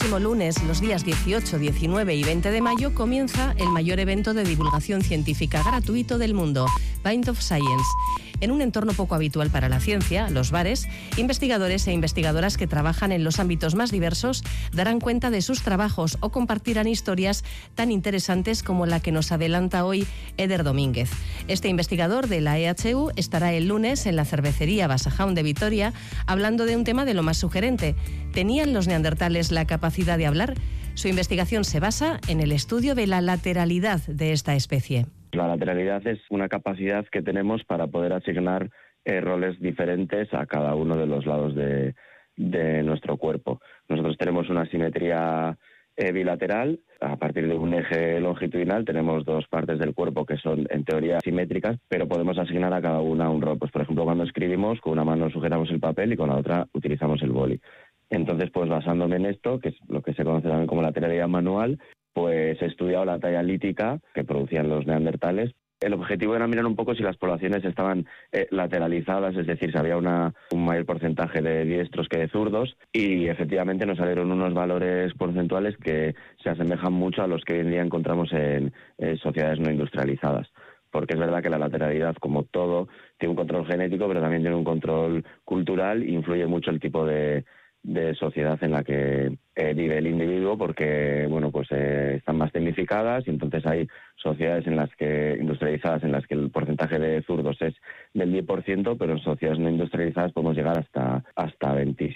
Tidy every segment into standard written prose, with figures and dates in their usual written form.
El próximo lunes, los días 18, 19 y 20 de mayo, comienza el mayor evento de divulgación científica gratuito del mundo, Pint of Science. En un entorno poco habitual para la ciencia, los bares, investigadores e investigadoras que trabajan en los ámbitos más diversos darán cuenta de sus trabajos o compartirán historias tan interesantes como la que nos adelanta hoy Eder Domínguez. Este investigador de la EHU estará el lunes en la cervecería Basajaun de Vitoria hablando de un tema de lo más sugerente. ¿Tenían los neandertales la capacidad de hablar? Su investigación se basa en el estudio de la lateralidad de esta especie. La lateralidad es una capacidad que tenemos para poder asignar roles diferentes a cada uno de los lados de nuestro cuerpo. Nosotros tenemos una simetría bilateral. A partir de un eje longitudinal tenemos dos partes del cuerpo que son en teoría simétricas, pero podemos asignar a cada una un rol. Pues por ejemplo, cuando escribimos, con una mano sujetamos el papel y con la otra utilizamos el boli. Entonces, pues basándome en esto, que es lo que se conoce también como lateralidad manual, pues he estudiado la talla lítica que producían los neandertales. El objetivo era mirar un poco si las poblaciones estaban lateralizadas, es decir, si había un mayor porcentaje de diestros que de zurdos, y efectivamente nos salieron unos valores porcentuales que se asemejan mucho a los que hoy en día encontramos en sociedades no industrializadas. Porque es verdad que la lateralidad, como todo, tiene un control genético, pero también tiene un control cultural e influye mucho el tipo de sociedad en la que vive el individuo, porque bueno, pues están más tecnificadas y entonces hay sociedades industrializadas en las que el porcentaje de zurdos es del 10%, pero en sociedades no industrializadas podemos llegar hasta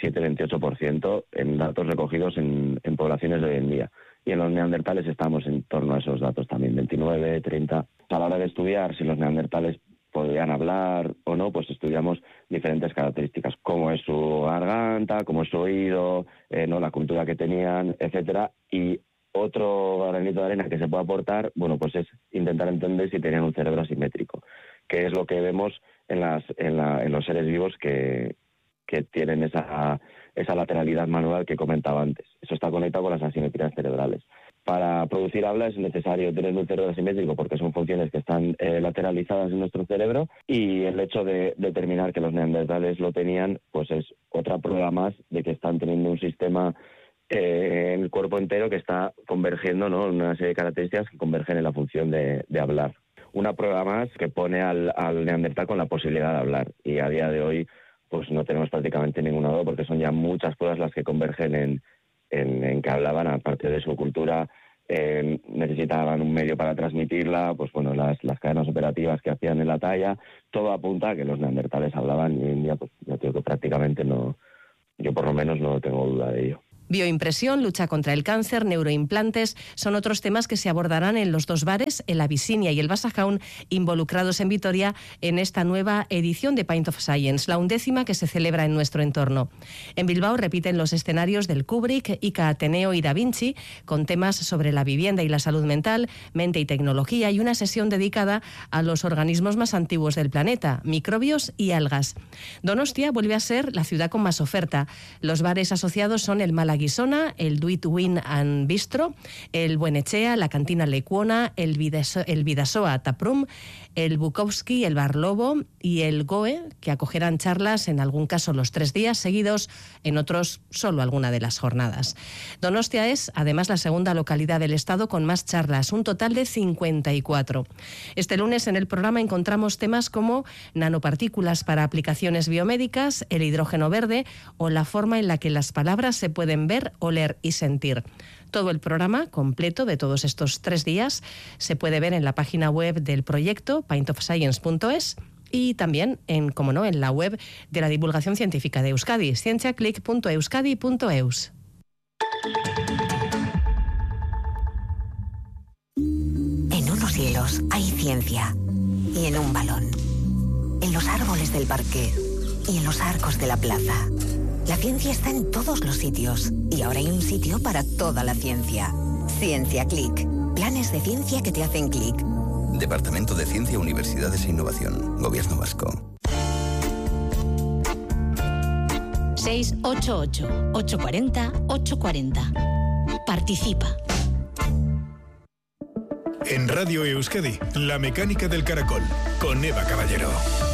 27-28% en datos recogidos en poblaciones de hoy en día. Y en los neandertales estamos en torno a esos datos también, 29, 30. A la hora de estudiar si los neandertales podían hablar o no, pues estudiamos diferentes características, como es su garganta, como es su oído, la cultura que tenían, etcétera. Y otro granito de arena que se puede aportar, bueno, pues es intentar entender si tenían un cerebro asimétrico, que es lo que vemos en los seres vivos que tienen esa lateralidad manual que comentaba antes. Eso está conectado con las asimetrías cerebrales. Para producir habla es necesario tener un cerebro asimétrico porque son funciones que están lateralizadas en nuestro cerebro, y el hecho de determinar que los neandertales lo tenían pues es otra prueba más de que están teniendo un sistema en el cuerpo entero que está convergiendo, ¿no?, en una serie de características que convergen en la función de hablar. Una prueba más que pone al neandertal con la posibilidad de hablar, y a día de hoy pues no tenemos prácticamente ninguna duda porque son ya muchas pruebas las que convergen en que hablaban, aparte de su cultura, necesitaban un medio para transmitirla, pues bueno, las cadenas operativas que hacían en la talla, todo apunta a que los neandertales hablaban, y hoy en día pues ya digo que prácticamente no, yo por lo menos no tengo duda de ello. Bioimpresión, lucha contra el cáncer, neuroimplantes son otros temas que se abordarán en los dos bares, el Abyssinia y el Basajaun, involucrados en Vitoria en esta nueva edición de Pint of Science, la 11ª que se celebra en nuestro entorno. En Bilbao repiten los escenarios del Kubrick, ICA Ateneo y Da Vinci, con temas sobre la vivienda y la salud mental, mente y tecnología, y una sesión dedicada a los organismos más antiguos del planeta, microbios y algas. Donostia vuelve a ser la ciudad con más oferta. Los bares asociados son el Malaguisona, el Duit Win and Bistro, el Buenechea, la Cantina Lecuona, el Vidasoa Taproom, el Bukowski, el Bar Lobo y el Goe, que acogerán charlas en algún caso los 3 días seguidos, en otros solo alguna de las jornadas. Donostia es además la segunda localidad del estado con más charlas, un total de 54. Este lunes en el programa encontramos temas como nanopartículas para aplicaciones biomédicas, el hidrógeno verde o la forma en la que las palabras se pueden ver, oler y sentir. Todo el programa completo de todos estos 3 días se puede ver en la página web del proyecto, pintofscience.es, y también en la web de la divulgación científica de Euskadi, cienciaclick.euskadi.eus. En unos hilos hay ciencia, y en un balón, en los árboles del parque y en los arcos de la plaza. La ciencia está en todos los sitios, y ahora hay un sitio para toda la ciencia. Ciencia Click. Planes de ciencia que te hacen clic. Departamento de Ciencia, Universidades e Innovación. Gobierno Vasco. 688-840-840. Participa. En Radio Euskadi, La Mecánica del Caracol, con Eva Caballero.